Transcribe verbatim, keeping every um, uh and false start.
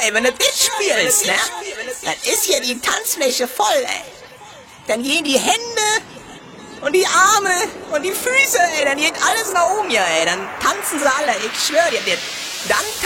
ey, wenn du das spielst, ne? Dann ist hier die Tanzfläche voll, ey. Dann gehen die Hände und die Arme und die Füße, ey. Dann geht alles nach oben hier, ey. Dann tanzen sie alle, ich schwör dir. Dann